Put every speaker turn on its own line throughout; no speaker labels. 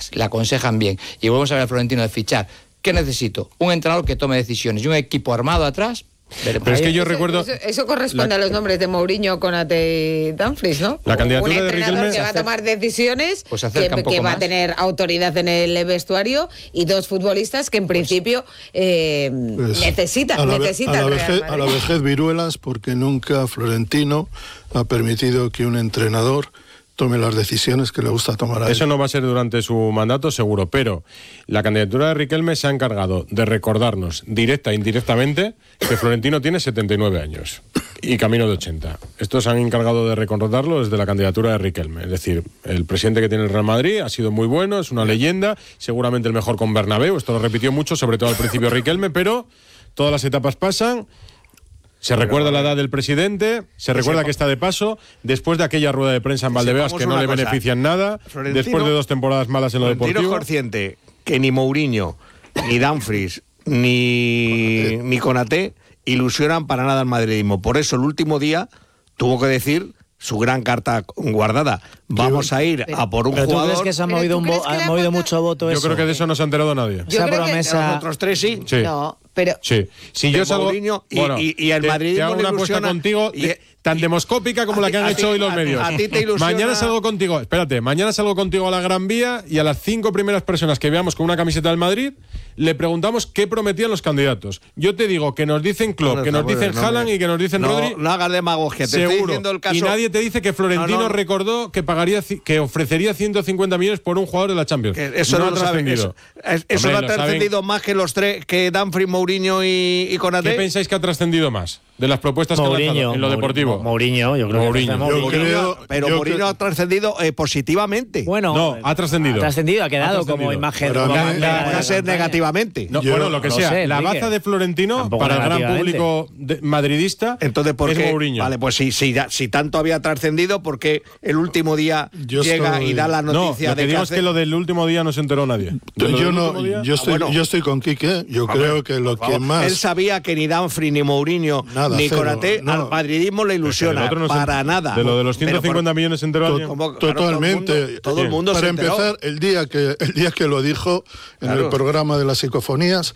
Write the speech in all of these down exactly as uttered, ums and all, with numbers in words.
le aconsejan bien. Y volvemos a ver a Florentino de fichar. ¿Qué necesito? Un entrenador que tome decisiones y un equipo armado atrás.
Pero es que yo
eso,
recuerdo...
Eso, eso corresponde la, a los nombres de Mourinho, Konate y Dumfries, ¿no?
La candidatura
un
de
entrenador que va a tomar decisiones,
pues
que, que va
más.
a tener autoridad en el vestuario, y dos futbolistas que en principio eh, pues, necesitan,
a la,
necesitan
a la, vejez, a la vejez viruelas, porque nunca Florentino ha permitido que un entrenador tome las decisiones que le gusta tomar a él.
Eso no va a ser durante su mandato, seguro, pero la candidatura de Riquelme se ha encargado de recordarnos, directa e indirectamente, que Florentino tiene setenta y nueve años y camino de ochenta. Estos han encargado de recordarlo desde la candidatura de Riquelme. Es decir, el presidente que tiene el Real Madrid ha sido muy bueno, es una leyenda, seguramente el mejor con Bernabéu, esto lo repitió mucho, sobre todo al principio Riquelme, pero todas las etapas pasan. Se pero, recuerda la edad del presidente, se recuerda que está de paso, después de aquella rueda de prensa en Valdebebas que no le cosa. benefician nada, Florentino, después de dos temporadas malas en lo
Florentino
deportivo.
Consciente que ni Mourinho, ni Dumfries, ni, ni Konaté ilusionan para nada al madridismo. Por eso el último día tuvo que decir su gran carta guardada. Vamos a ir a por un
¿Pero
jugador.
¿Tú crees que se ha movido, un vo- ha movido mucho voto
Yo
eso?
creo que de eso no se ha enterado nadie.
Yo
Esa
creo
promesa...
que
los otros tres sí.
Sí.
No, pero...
Sí. Si yo salgo...
Mourinho y,
bueno,
y, y el
te,
madridismo
te hago una apuesta
ilusiona,
contigo
y,
de, tan demoscópica como la que han
ti,
hecho hoy los
a,
medios.
A ti te ilusiona...
Mañana salgo contigo, espérate, mañana salgo contigo a la Gran Vía y a las cinco primeras personas que veamos con una camiseta del Madrid le preguntamos qué prometían los candidatos. Yo te digo que nos dicen Klopp, no, que nos dicen no, Haaland y que nos dicen
no,
Rodri.
No hagas demagogia, te
seguro.
estoy diciendo el caso.
Y nadie te dice que Florentino no, no. recordó que pagaría, que ofrecería ciento cincuenta millones por un jugador de la Champions.
Que eso no, no lo ha trascendido. Eso, eso Hombre, no ha trascendido más que los tres, que Dumfries, Mourinho y, y Konaté.
¿Qué pensáis que ha trascendido más de las propuestas
Mourinho,
que ha lanzado en lo deportivo?
Mourinho, yo creo
Mourinho.
que Mourinho.
Yo creo,
pero
yo
Mourinho
creo...
ha trascendido eh, positivamente.
Bueno,
no, ha trascendido.
Ha trascendido, ha quedado
ha trascendido.
como imagen.
Pero
como
a mí,
Puede ser negativamente.
No,
Yo,
bueno, lo que
no
sea.
sé,
la
Enrique.
baza de Florentino
Tampoco
para el gran
negativamente.
público de, madridista
Entonces, ¿por
es
qué?
Mourinho.
Vale, pues si, si, si tanto había trascendido, ¿por qué el último día
Yo
llega
estoy...
y da la
No,
noticia
lo que
de
digo
que
es
hace...
que lo del último día no se enteró nadie.
Yo,
Lo
yo
del
no,
último día,
yo estoy,
Ah, bueno.
yo estoy con Quique. Yo
A
creo
ver,
que lo
por
que
favor.
más...
Él sabía que ni Dumfries, ni Mourinho,
Nada,
ni
cero,
Konaté
no.
al madridismo le ilusiona.
no
para
se,
nada.
De lo de los ciento cincuenta
por,
millones se enteró
To-
alguien.
como, claro,
Totalmente.
todo el mundo, todo el mundo
Para
se enteró.
empezar, el día que el día que lo dijo en
Claro.
el programa de las psicofonías,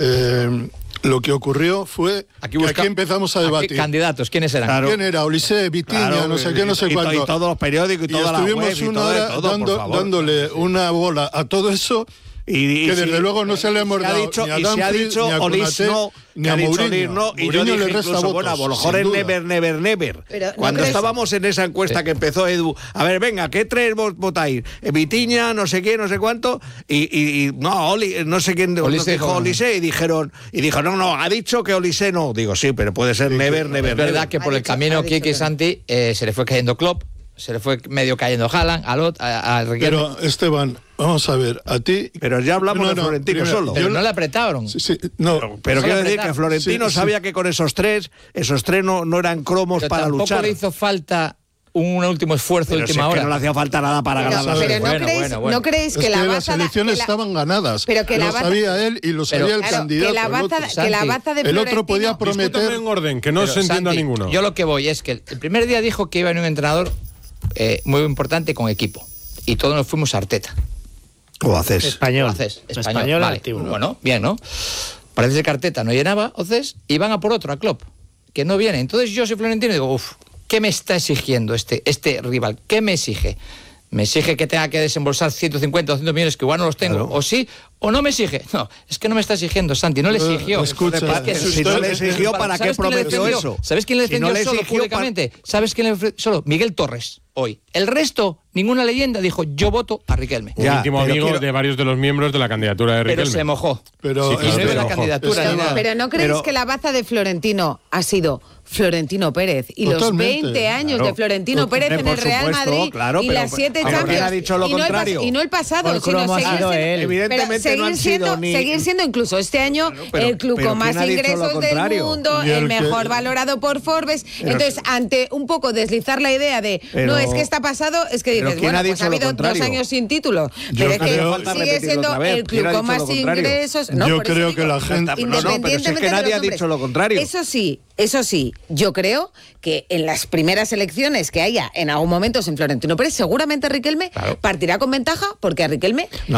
eh, lo que ocurrió fue
Aquí
que
busca-
aquí empezamos a
Aquí,
debatir.
candidatos, ¿quiénes eran?
Claro.
¿Quién era? Ulisé, Vitiña,
Claro,
no sé qué, no sé
y,
cuánto.
Y todos los periódicos y,
Y
toda la web
estuvimos
y
una
todo, de
hora
todo,
dando-
por favor.
dándole una bola a todo eso.
Y, y
que desde
si-
luego no se le hemos
se ha
dado
dicho,
ni a
y se ha
Dumfries,
dicho
ni a
Olis
Konaté,
no,
ni
que
a
ha dicho
Mourinho.
Olis no, y yo
Mourinho
dije
le resta
incluso,
votos,
bueno, a lo
sin
mejor es
duda.
never, never, never.
Pero, ¿no
Cuando
crees?
estábamos en esa encuesta
Sí.
que empezó Edu, a ver, venga, ¿qué tres vos votáis? Eh, Vitiña, no sé qué, no sé cuánto, y, y, y no, Oli, no sé quién
Olise,
dijo
no.
Olise, y dijeron, y dijo, no, no, ha dicho que Olise no. Digo, sí, pero puede ser never, never,
Es verdad
never.
que por
Ha
el
dicho-
camino
ha dicho
Kiki y
que no.
Santi eh, se le fue cayendo Klopp, se le fue medio cayendo Haaland, a Lot, a, a Riquelme.
Pero, Esteban, vamos a ver, a ti...
Pero ya hablamos
No,
de
no,
Florentino
primero,
solo.
Pero
yo-
no le apretaron.
Sí, sí, no,
Pero, pero
No
quiero
le
decir que
apretaron.
Florentino
Sí, sí.
sabía que con esos tres, esos tres no, no eran cromos
Pero
para
tampoco
luchar.
le hizo falta un último esfuerzo de
Pero si
última
es que
hora.
no le hacía falta nada para
Pero,
ganar las
pero no,
Bueno,
creéis,
bueno, bueno.
¿no creéis
es
que
que,
la
las
baza...
elecciones
que la-
estaban ganadas.
pero que la
lo
baza-
sabía él y lo sabía
Pero,
el
claro,
candidato.
que la
el
baza,
otro.
que la
Santi,
baza de
el otro
Florentino-
podía prometer...
Discútame en orden, que no
Pero,
se entienda
Santi,
ninguno.
Yo lo que voy es que el primer día dijo que iba a venir un entrenador eh, muy importante con equipo. Y todos nos fuimos a Arteta.
O haces.
Español.
Haces, español,
Español
vale.
activo.
Bueno, bien, ¿no? Parece ser que Arteta no llenaba, entonces, y van a por otro, a Klopp, que no viene. Entonces yo soy Florentino y digo, uff, ¿qué me está exigiendo este, este rival? ¿Qué me exige? ¿Me exige que tenga que desembolsar ciento cincuenta o doscientos millones que igual no los tengo?
Claro.
¿O sí? ¿O no me exige? No, es que no me está exigiendo, Santi, no le
Eh,
exigió.
escucha,
Es que
eh,
su-
si no le exigió, ¿para qué
¿Sabes quién le
prometió
defendió?
eso?
¿Sabes quién le
Si
defendió
no le
solo
exigió,
públicamente? ¿Sabes quién le defendió solo? Miguel Torres, hoy. El resto, ninguna leyenda dijo, yo voto a Riquelme.
Un
Ya,
íntimo
pero
amigo
quiero-
de varios de los miembros de la candidatura de
Pero
Riquelme.
se mojó.
Pero
Sí,
Y
claro,
no
se
iba la
mojó.
candidatura ni
Estaba-
nada.
Pero ¿no creéis
Pero-
que la baza de Florentino ha sido Florentino Pérez y
Totalmente.
los veinte años
Claro.
de Florentino
Por
Pérez en el Real
supuesto,
Madrid
claro,
y
pero-
las siete
pero ¿quién
Champions?
ha dicho lo
y, no el pas-
contrario?
y no el pasado,
Por
sino
cromo ha
seguir
sido
siendo,
él.
Evidentemente
pero
no han
seguir
sido
siendo,
ni-
seguir siendo incluso este año
pero-
el club
pero
con más
¿quién ha dicho lo
ingresos del
contrario?
mundo,
Y el
el mejor
que-
valorado por Forbes. Entonces, ante un poco deslizar la idea de
Pero-
no es que está pasado, es que
pero
dices,
¿quién
bueno,
ha
pues
dicho
ha
lo
habido dos
contrario?
años sin título, pero es que
creo-
Falta
sigue
repetirlo
siendo
otra vez.
el
¿Quién
club
ha
con
dicho
más
lo contrario?
ingresos. No,
Yo
por eso
creo
digo,
que la gente-
No, no, pero si es que
independientemente de
nadie
los
ha
nombres.
dicho lo contrario.
Eso sí, eso sí, yo creo que en las primeras elecciones que haya en algún momento en Florentino Pérez, seguramente Riquelme
Claro.
partirá con ventaja porque a Riquelme